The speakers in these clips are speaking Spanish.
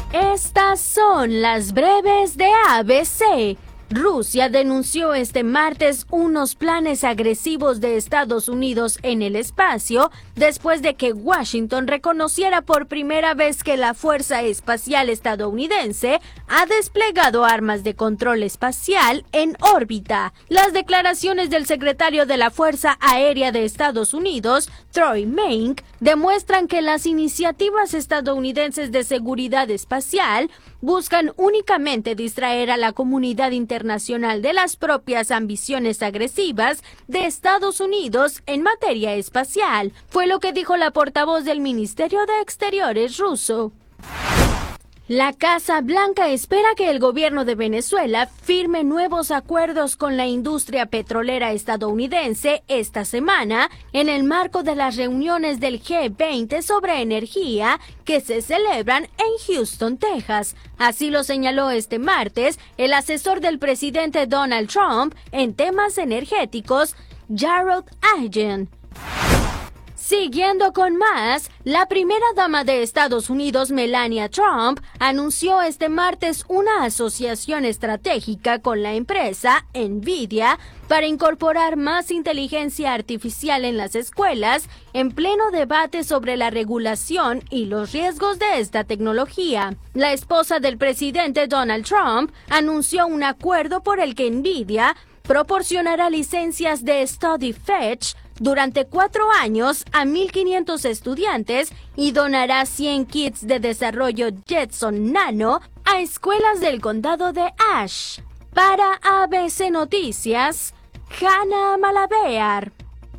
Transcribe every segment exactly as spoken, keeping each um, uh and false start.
Estas son las breves de A B C. Rusia denunció este martes unos planes agresivos de Estados Unidos en el espacio después de que Washington reconociera por primera vez que la Fuerza Espacial Estadounidense ha desplegado armas de control espacial en órbita. Las declaraciones del secretario de la Fuerza Aérea de Estados Unidos, Troy Mink, demuestran que las iniciativas estadounidenses de seguridad espacial buscan únicamente distraer a la comunidad internacional de las propias ambiciones agresivas de Estados Unidos en materia espacial, fue lo que dijo la portavoz del Ministerio de Exteriores ruso. La Casa Blanca espera que el gobierno de Venezuela firme nuevos acuerdos con la industria petrolera estadounidense esta semana en el marco de las reuniones del G veinte sobre energía que se celebran en Houston, Texas. Así lo señaló este martes el asesor del presidente Donald Trump en temas energéticos, Jared Agen. Siguiendo con más, la primera dama de Estados Unidos, Melania Trump, anunció este martes una asociación estratégica con la empresa Nvidia para incorporar más inteligencia artificial en las escuelas, en pleno debate sobre la regulación y los riesgos de esta tecnología. La esposa del presidente Donald Trump anunció un acuerdo por el que Nvidia proporcionará licencias de Study Fetch durante cuatro años a mil quinientos estudiantes y donará cien kits de desarrollo Jetson Nano a escuelas del condado de Ashe. Para A B C Noticias, Hannah Malabear.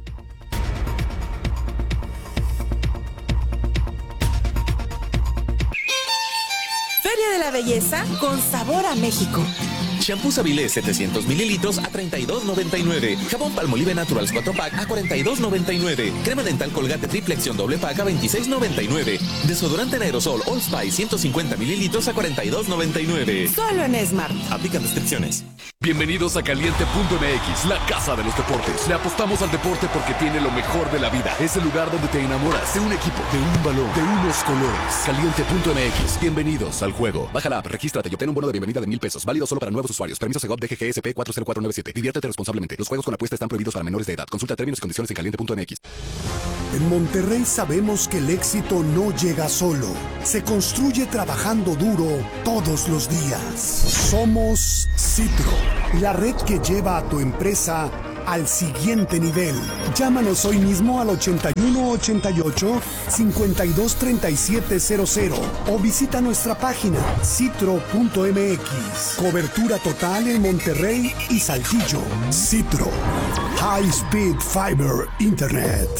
Feria de la Belleza con sabor a México. Shampoo Sabilé setecientos mililitros a treinta y dos noventa y nueve. Jabón Palmolive Naturals cuatro pack a cuarenta y dos noventa y nueve. Crema dental Colgate triple acción doble pack a veintiséis noventa y nueve. Desodorante en aerosol Old Spice ciento cincuenta mililitros a cuarenta y dos noventa y nueve. Solo en Smart. Aplican restricciones. Bienvenidos a Caliente punto M X, la casa de los deportes. Le apostamos al deporte porque tiene lo mejor de la vida. Es el lugar donde te enamoras de un equipo, de un balón, de unos colores. Caliente punto M X. Bienvenidos al juego. Baja la app, regístrate y obtén un bono de bienvenida de mil pesos. Válido solo para nuevos usuarios. Permiso Segov D G G S P cuatro cero cuatro nueve siete. Diviértete responsablemente. Los juegos con apuesta están prohibidos para menores de edad. Consulta términos y condiciones en caliente punto M X. En Monterrey sabemos que el éxito no llega solo. Se construye trabajando duro todos los días. Somos Citro, la red que lleva a tu empresa al siguiente nivel. Llámanos hoy mismo al ochenta y uno ochenta y ocho cincuenta y dos treinta y siete cero cero o visita nuestra página citro punto M X. Cobertura total en Monterrey y Saltillo. Citro, High Speed Fiber Internet.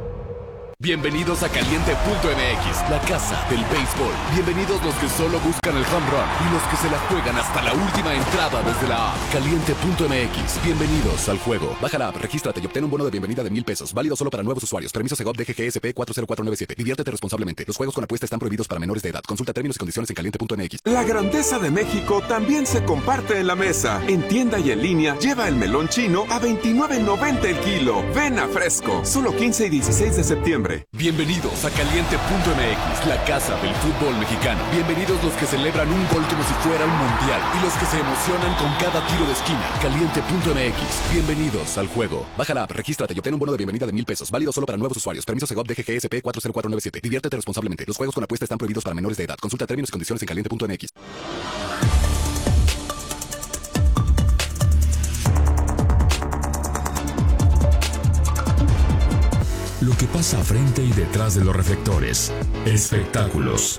Bienvenidos a Caliente punto M X, la casa del béisbol. Bienvenidos los que solo buscan el home run y los que se la juegan hasta la última entrada desde la app. Caliente punto M X. Bienvenidos al juego. Baja la app, regístrate y obtén un bono de bienvenida de mil pesos. Válido solo para nuevos usuarios. Permiso Segov D G G S P cuatro cero cuatro nueve siete. Diviértete responsablemente. Los juegos con apuesta están prohibidos para menores de edad. Consulta términos y condiciones en caliente punto M X. La grandeza de México también se comparte en la mesa. En tienda y en línea, lleva el melón chino a veintinueve noventa el kilo. Ven a Fresco. Solo quince y dieciséis de septiembre. Bienvenidos a Caliente punto M X, la casa del fútbol mexicano. Bienvenidos los que celebran un gol como si fuera un mundial y los que se emocionan con cada tiro de esquina. Caliente punto M X. Bienvenidos al juego. Baja la app, regístrate y obtén un bono de bienvenida de mil pesos. Válido solo para nuevos usuarios. Permiso Segov D G G S P cuatro cero cuatro nueve siete. Diviértete responsablemente. Los juegos con apuesta están prohibidos para menores de edad. Consulta términos y condiciones en caliente punto M X. Lo que pasa frente y detrás de los reflectores. Espectáculos.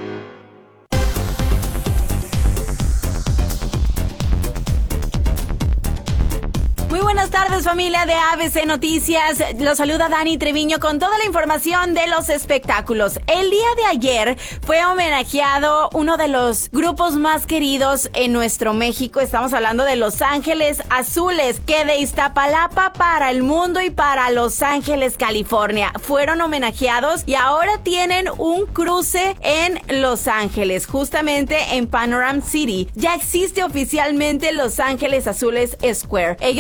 Muy buenas tardes, familia de A B C Noticias. Los saluda Dani Treviño con toda la información de los espectáculos. El día de ayer fue homenajeado uno de los grupos más queridos en nuestro México. Estamos hablando de Los Ángeles Azules, que de Iztapalapa para el mundo y para Los Ángeles, California, fueron homenajeados y ahora tienen un cruce en Los Ángeles, justamente en Panorama City. Ya existe oficialmente Los Ángeles Azules Square. Ellos celebraron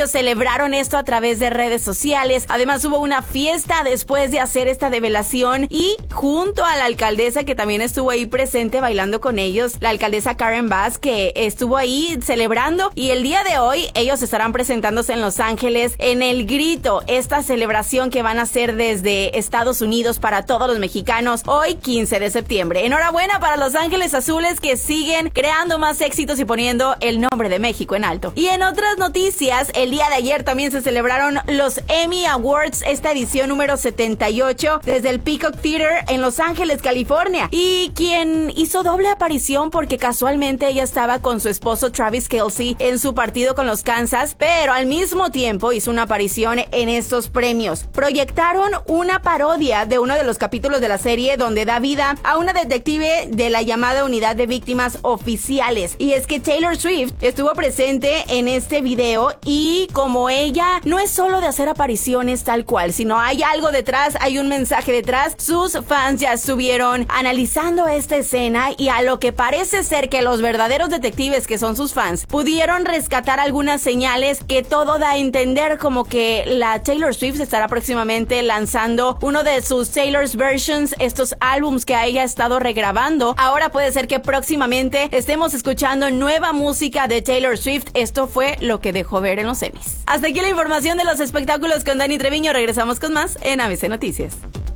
celebraron esto a través de redes sociales. Además hubo una fiesta después de hacer esta develación y junto a la alcaldesa que también estuvo ahí presente bailando con ellos, la alcaldesa Karen Bass, que estuvo ahí celebrando, y el día de hoy ellos estarán presentándose en Los Ángeles en El Grito, esta celebración que van a hacer desde Estados Unidos para todos los mexicanos hoy quince de septiembre. Enhorabuena para Los Ángeles Azules, que siguen creando más éxitos y poniendo el nombre de México en alto. Y en otras noticias, el día de ayer también se celebraron los Emmy Awards, esta edición número setenta y ocho, desde el Peacock Theater en Los Ángeles, California. Y quien hizo doble aparición porque casualmente ella estaba con su esposo Travis Kelce en su partido con los Kansas, pero al mismo tiempo hizo una aparición en estos premios. Proyectaron una parodia de uno de los capítulos de la serie donde da vida a una detective de la llamada Unidad de Víctimas Oficiales. Y es que Taylor Swift estuvo presente en este video, y como ella no es solo de hacer apariciones tal cual, sino hay algo detrás, hay un mensaje detrás, sus fans ya estuvieron analizando esta escena, y a lo que parece ser que los verdaderos detectives, que son sus fans, pudieron rescatar algunas señales que todo da a entender como que la Taylor Swift estará próximamente lanzando uno de sus Taylor's Versions, estos álbums que ella ha estado regrabando. Ahora puede ser que próximamente estemos escuchando nueva música de Taylor Swift. Esto fue lo que dejó ver en los Emmys. Hasta aquí la información de los espectáculos con Dani Treviño. Regresamos con más en A B C Noticias.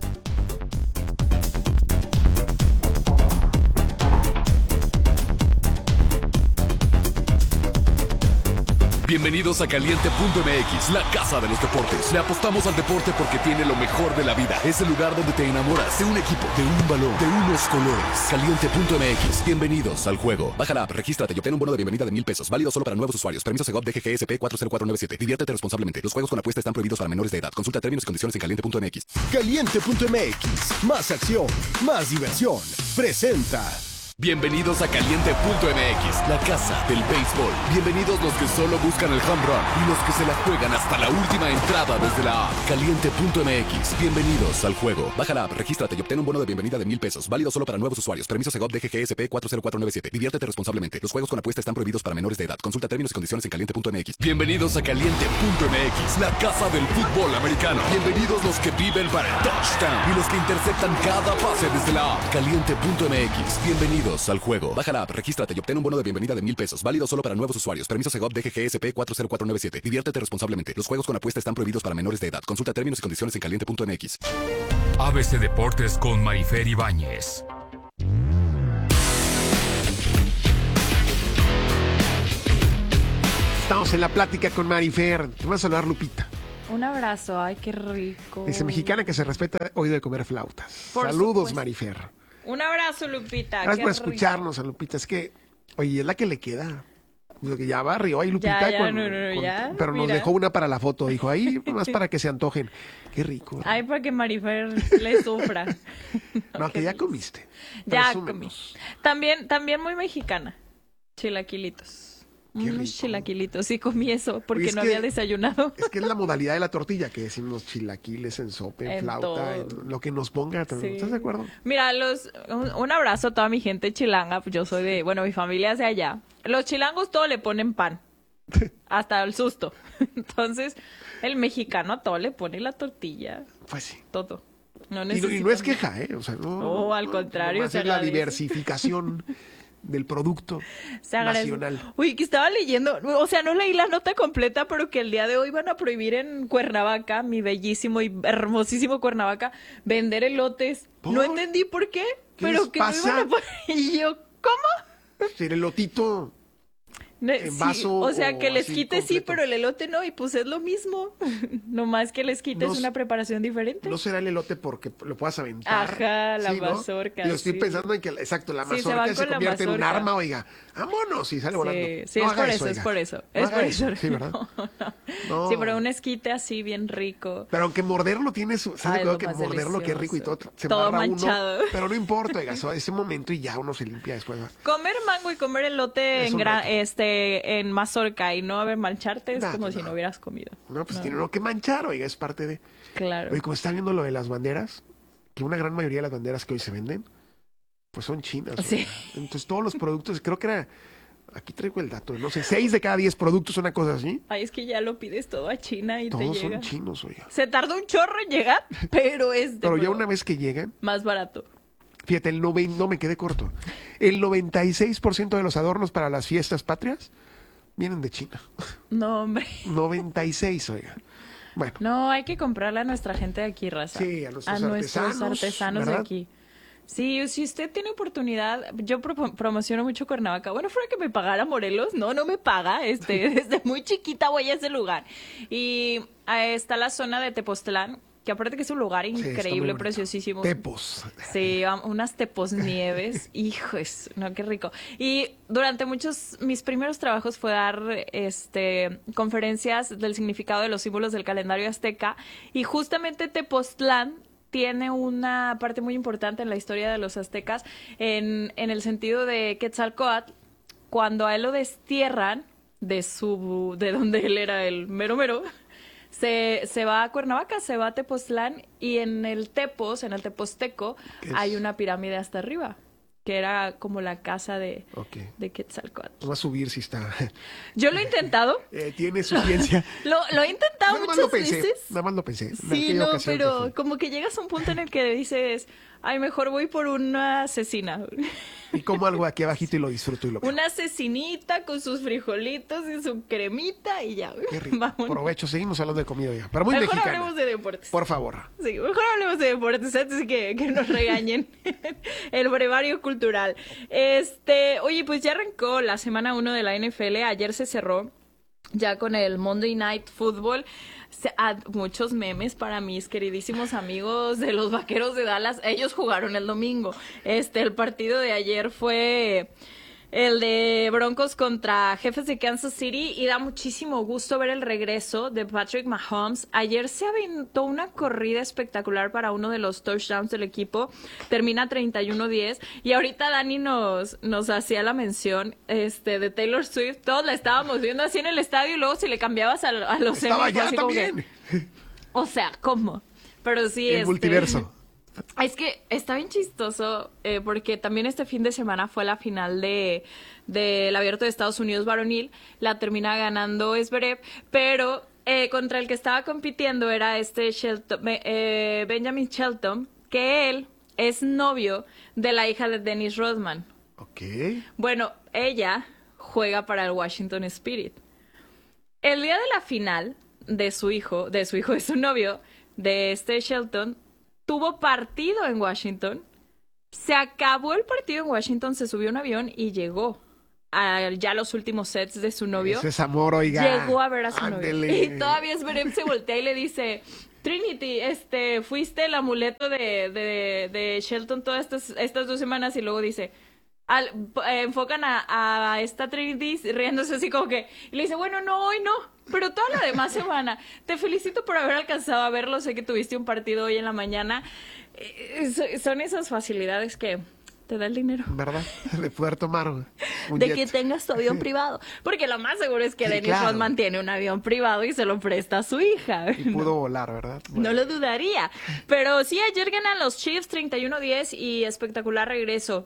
Bienvenidos a Caliente punto M X, la casa de los deportes. Le apostamos al deporte porque tiene lo mejor de la vida. Es el lugar donde te enamoras de un equipo, de un balón, de unos colores. Caliente punto M X, bienvenidos al juego. Baja la app, regístrate y obtén un bono de bienvenida de mil pesos. Válido solo para nuevos usuarios. Permiso Segov D G G S P cuatro cero cuatro nueve siete. Diviértete responsablemente. Los juegos con apuesta están prohibidos para menores de edad. Consulta términos y condiciones en caliente punto M X. Caliente punto M X, más acción, más diversión. Presenta. Bienvenidos a Caliente punto M X, la casa del béisbol. Bienvenidos los que solo buscan el home run y los que se la juegan hasta la última entrada desde la app. Caliente punto M X, bienvenidos al juego. Baja la app, regístrate y obtén un bono de bienvenida de mil pesos. Válido solo para nuevos usuarios. Permiso Segov D G G S P cuatro cero cuatro nueve siete. Diviértete responsablemente. Los juegos con apuesta están prohibidos para menores de edad. Consulta términos y condiciones en caliente punto M X. Bienvenidos a Caliente punto M X, la casa del fútbol americano. Bienvenidos los que viven para el touchdown y los que interceptan cada pase desde la app. Caliente punto M X, bienvenidos al juego. Baja la app, regístrate y obtén un bono de bienvenida de mil pesos. Válido solo para nuevos usuarios. Permiso Segov D G G S P cuatro cero cuatro nueve siete. Diviértete responsablemente. Los juegos con apuesta están prohibidos para menores de edad. Consulta términos y condiciones en caliente punto M X. A B C Deportes con Marifer Ibáñez. Estamos en la plática con Marifer. Te voy a saludar, Lupita. Un abrazo, ay, qué rico. Dice mexicana que se respeta, oído de comer flautas. Por Saludos, supuesto. Marifer. Un abrazo, Lupita. Gracias qué por rico. escucharnos, a Lupita. Es que, oye, es la que le queda. Lo que ya barrió ahí, Lupita. Ya, ya, con- no, no, no, con- ya, pero nos mira. dejó una para la foto. Dijo, ahí, más para que se antojen. Qué rico. Ay, para que Marifer le sufra. No, qué que ya rico. comiste. Ya comí. Presúmenos. También, también muy mexicana. Chilaquilitos. Qué Unos rico. chilaquilitos. Sí, comí eso porque Oye, es no que- había desayunado. Es que es la modalidad de la tortilla, que decimos chilaquiles en sope, en En flauta, todo. en lo que nos ponga. Sí. ¿Estás de acuerdo? Mira, los, un, un abrazo a toda mi gente chilanga. Yo soy de, bueno, mi familia es de allá. Los chilangos todo le ponen pan. Hasta el susto. Entonces, el mexicano a todo le pone la tortilla. Pues sí. Todo. No Y, no- y necesita no es mucho. queja, ¿eh? O sea, no. Oh, al no, contrario, nomás se es la agradece. diversificación del producto Se agradece. nacional. Uy, que estaba leyendo, o sea, no leí la nota completa, pero que el día de hoy van a prohibir en Cuernavaca, mi bellísimo y hermosísimo Cuernavaca, vender elotes. ¿Por? No entendí por qué, ¿Qué pero les que no pasa? iban a poner. Y yo, ¿cómo? Si el elotito Ne- en sí, vaso o sea, que o les así quites sí, completo. pero el elote no, y pues es lo mismo. Nomás que les quites No- una preparación diferente. no será el elote porque lo puedas aventar. Ajá, la Sí, ¿no? mazorca, Yo estoy sí. pensando en que, exacto, la Sí, se mazorca van se, con la convierte en un mazorca. arma, oiga. Vámonos, y sale volando. Sí, sí, No es haga por eso, eso, es oiga. por eso. No Es haga por eso, eso. sí, ¿verdad? No, no. No. Sí, pero un esquite así bien rico. Pero aunque morderlo tiene su... ¿Sabes Ay, de lo que más morderlo que es rico y todo? delicioso. Se Todo embarra manchado. uno. Pero no importa, oiga. so- ese momento y ya uno se limpia después. ¿va? Comer mango y comer elote Es en un gran, reto. este, en mazorca y no haber mancharte es No, como pues si no. no hubieras comido. No, pues tiene uno que manchar, oiga. Es parte de... Claro. Oye, como están viendo lo de las banderas, que una gran mayoría de las banderas que hoy se venden, pues son chinas. Sí. oiga. Entonces todos los productos, creo que era Aquí traigo el dato, no sé, seis de cada diez productos, una cosa así. Ay, es que ya lo pides todo a China y Todos te llega. son chinos, oiga. Se tardó un chorro en llegar, pero es de Pero ya pro- una vez que llegan, más barato. fíjate, el noven, no me quedé corto. El noventa y seis por ciento de los adornos para las fiestas patrias vienen de China. No, hombre. noventa y seis, oiga. Bueno, No, hay que comprarle a nuestra gente de aquí, raza. Sí, a nuestros nuestros artesanos, artesanos de ¿verdad? aquí. Sí, si usted tiene oportunidad, yo pro- promociono mucho Cuernavaca. Bueno, fuera que me pagara Morelos, no, no me paga. Este, desde muy chiquita voy a ese lugar. Y ahí está la zona de Tepoztlán, que aparte que es un lugar está muy increíble, bonito. preciosísimo. Tepos. Sí, am- unas tepos nieves, hijos, no, qué rico. Y durante muchos, mis primeros trabajos fue dar este conferencias del significado de los símbolos del calendario azteca, y justamente Tepoztlán tiene una parte muy importante en la historia de los aztecas, en, en el sentido de Quetzalcóatl, cuando a él lo destierran de su, de donde él era el mero mero, Se, se va a Cuernavaca, se va a Tepoztlán, y en el Tepos, en el Tepozteco, ¿Qué hay es? una pirámide hasta arriba, que era como la casa de, Ok. de Quetzalcóatl. Va a subir si está. Yo lo he intentado, Eh, tiene su ciencia. lo, lo he intentado Nada más muchas lo pensé. veces. Nada más lo pensé. en Sí, aquella no, ocasión que pero fui. como que llegas a un punto en el que dices, ay, mejor voy por una asesina. Y como algo aquí abajito y lo disfruto y lo veo. Una asesinita con sus frijolitos y su cremita y ya. Qué rico. Vámonos. Provecho, seguimos hablando de comida ya. Pero muy Mejor mexicana. hablemos de deportes. Por favor. Sí, mejor hablemos de deportes antes de que, que nos regañen el brevario cultural. Este, oye, pues ya arrancó la semana uno de la N F L, ayer se cerró ya con el Monday Night Football. Se- ah, muchos memes para mis queridísimos amigos de los Vaqueros de Dallas. Ellos jugaron el domingo. Este, el partido de ayer fue el de Broncos contra Jefes de Kansas City, y da muchísimo gusto ver el regreso de Patrick Mahomes. Ayer se aventó una corrida espectacular para uno de los touchdowns del equipo. Termina treinta y uno diez, y ahorita Dani nos, nos hacía la mención este, de Taylor Swift. Todos la estábamos viendo así en el estadio, y luego si le cambiabas a, a los Estaba semis, ya así como que- también. o sea, ¿cómo? Pero sí, El este, multiverso. es que está bien chistoso, eh, porque también este fin de semana fue la final de del Abierto de Estados Unidos varonil. La termina ganando Zverev, pero eh, contra el que estaba compitiendo era este Shelton, Be- eh, Benjamin Shelton, que él es novio de la hija de Dennis Rodman. Ok. Bueno, ella juega para el Washington Spirit. El día de la final de su hijo, de su hijo, de su novio, de este Shelton, tuvo partido en Washington. Se acabó el partido en Washington, se subió a un avión y llegó a ya los últimos sets de su novio. Ese es amor, oiga. Llegó a ver a su Ándele. novio. Y todavía Zverev se voltea y le dice, Trinity, este, fuiste el amuleto de, de, de Shelton todas estas, estas dos semanas, y luego dice... Al, eh, enfocan a, a esta Trinity riéndose así como que, y le dice, bueno, no, hoy no, pero toda la demás semana. Te felicito por haber alcanzado a verlo, sé que tuviste un partido hoy en la mañana. Eh, so- son esas facilidades que te da el dinero. ¿Verdad? De poder tomar un De jet. que tengas tu avión privado. Porque lo más seguro es que Sí, Dennis claro. Rodman tiene un avión privado y se lo presta a su hija. Y pudo volar, ¿verdad? No lo dudaría. Pero sí, ayer ganan los Chiefs treinta y uno diez, y espectacular regreso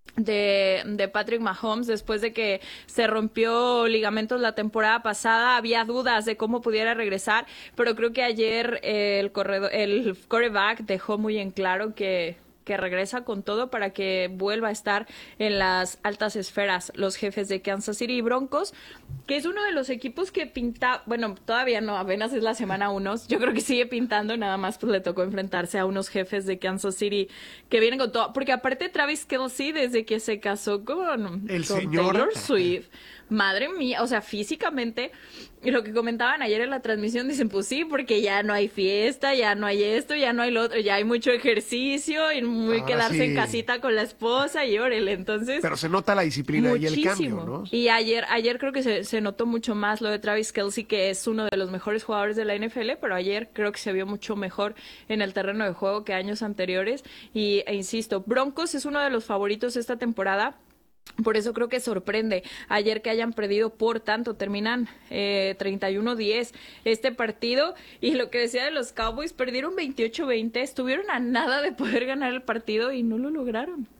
de, de Patrick Mahomes después de que se rompió ligamentos la temporada pasada. Había dudas de cómo pudiera regresar, pero creo que ayer eh, el corredor, el quarterback dejó muy en claro que que regresa con todo para que vuelva a estar en las altas esferas los Jefes de Kansas City y Broncos, que es uno de los equipos que pinta, bueno, todavía no, apenas es la semana uno, yo creo que sigue pintando, nada más pues le tocó enfrentarse a unos Jefes de Kansas City que vienen con todo, porque aparte Travis Kelce, desde que se casó con, El con señor. Taylor Swift, madre mía, o sea, físicamente, y lo que comentaban ayer en la transmisión, dicen, pues sí, porque ya no hay fiesta, ya no hay esto, ya no hay lo otro, ya hay mucho ejercicio y muy Ahora quedarse sí. en casita con la esposa y órale, entonces... Pero se nota la disciplina y el muchísimo. cambio, ¿no? Y ayer, ayer creo que se, se notó mucho más lo de Travis Kelce, que es uno de los mejores jugadores de la N F L, pero ayer creo que se vio mucho mejor en el terreno de juego que años anteriores. Y, e insisto, Broncos es uno de los favoritos esta temporada. Por eso creo que sorprende ayer que hayan perdido por tanto. Terminan eh, treinta y uno diez este partido. Y lo que decía de los Cowboys, perdieron veintiocho veinte. Estuvieron a nada de poder ganar el partido y no lo lograron.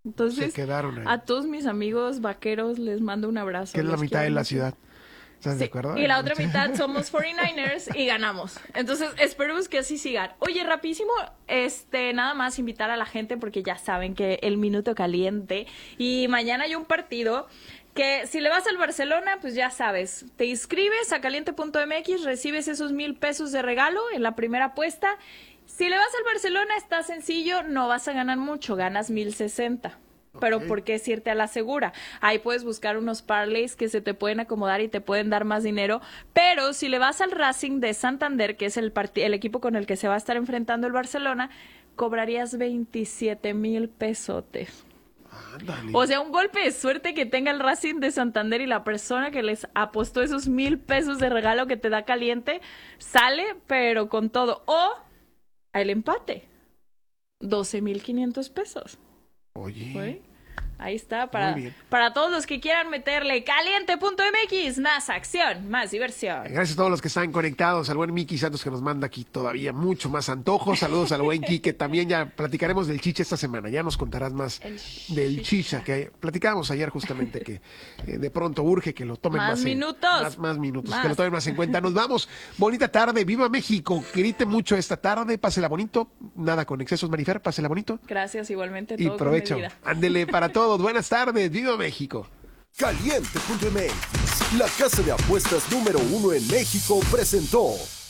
Entonces, Se quedaron ahí. a todos mis amigos vaqueros les mando un abrazo. Que es la Los mitad de quiero la mucho. ciudad. ¿Estás Sí, de acuerdo? y la otra mitad somos cuarenta y nueve ers y ganamos. Entonces, esperemos que así sigan. Oye, rapidísimo, este, nada más invitar a la gente porque ya saben que el minuto caliente y mañana hay un partido que si le vas al Barcelona, pues ya sabes, te inscribes a caliente punto m x, recibes esos mil pesos de regalo en la primera apuesta. Si le vas al Barcelona está sencillo, no vas a ganar mucho, ganas mil sesenta. Pero ¿por qué es irte a la segura? Ahí puedes buscar unos parlays que se te pueden acomodar y te pueden dar más dinero. Pero si le vas al Racing de Santander, que es el, part- el equipo con el que se va a estar enfrentando el Barcelona, cobrarías veintisiete mil pesotes. Ándale. O sea, un golpe de suerte que tenga el Racing de Santander y la persona que les apostó esos mil pesos de regalo que te da caliente, sale, pero con todo. O el empate, doce mil quinientos pesos. Oye. ¿Fue? Ahí está, para, Muy bien. para todos los que quieran meterle caliente punto m x, más acción, más diversión. Gracias a todos los que están conectados, al buen Miki Santos que nos manda aquí todavía mucho más antojos. Saludos al buen Quique, también ya platicaremos del chicha esta semana, ya nos contarás más El del chicha, que platicábamos ayer justamente que eh, de pronto urge que lo tomen Más más, en- minutos. más, más minutos, Más. que lo tomen más en cuenta. Nos vamos, bonita tarde, viva México, grite mucho esta tarde, pásela bonito, nada con excesos, Marifer, pásela bonito Gracias, igualmente, y todo con provecho. medida. Ándele para todos, buenas tardes, viva México. Caliente punto m x, la casa de apuestas número uno en México, presentó.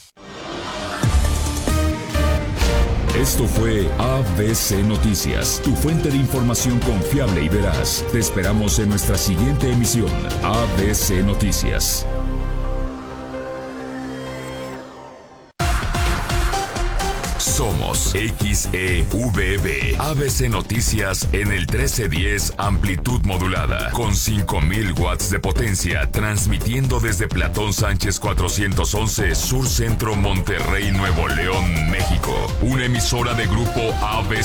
Esto fue A B C Noticias, tu fuente de información confiable y veraz. Te esperamos en nuestra siguiente emisión, A B C Noticias. Somos X E V B, A B C Noticias en el trece diez amplitud modulada, con cinco mil watts de potencia, transmitiendo desde Platón Sánchez cuatrocientos once, Sur Centro, Monterrey, Nuevo León, México. Una emisora de grupo A B C.